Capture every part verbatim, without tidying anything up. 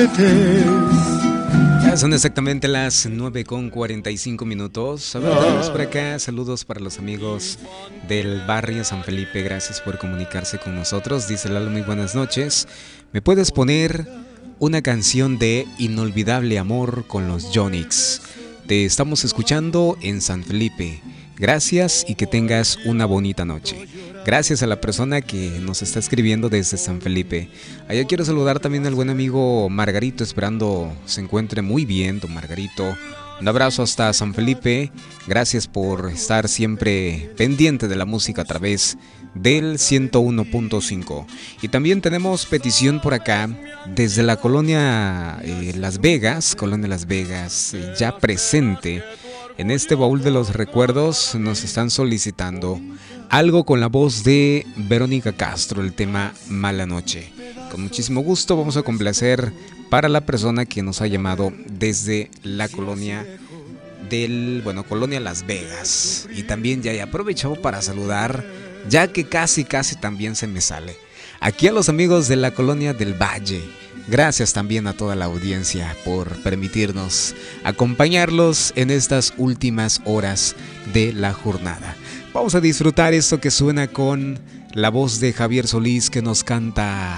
Ya son exactamente las nueve con cuarenta y cinco minutos. A ver, tenemos por acá saludos para los amigos del barrio San Felipe. Gracias por comunicarse con nosotros. Dice Lalo, muy buenas noches. ¿Me puedes poner una canción de Inolvidable Amor con los Yonix? Te estamos escuchando en San Felipe. Gracias y que tengas una bonita noche. Gracias a la persona que nos está escribiendo desde San Felipe. Allá quiero saludar también al buen amigo Margarito, esperando se encuentre muy bien, don Margarito. Un abrazo hasta San Felipe. Gracias por estar siempre pendiente de la música a través del ciento uno punto cinco. Y también tenemos petición por acá desde la colonia eh, Las Vegas, colonia Las Vegas, eh, ya presente. En este baúl de los recuerdos nos están solicitando algo con la voz de Verónica Castro, el tema Mala Noche. Con muchísimo gusto vamos a complacer para la persona que nos ha llamado desde la colonia del, bueno, colonia Las Vegas. Y también ya he aprovechado para saludar, ya que casi casi también se me sale, aquí a los amigos de la colonia del Valle. Gracias también a toda la audiencia por permitirnos acompañarlos en estas últimas horas de la jornada. Vamos a disfrutar esto que suena con la voz de Javier Solís, que nos canta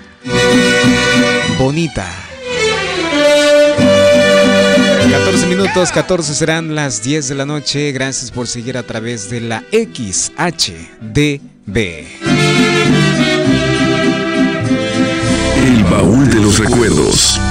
Bonita. catorce minutos, catorce serán las diez de la noche. Gracias por seguir a través de la X H D B. El baúl de los recuerdos.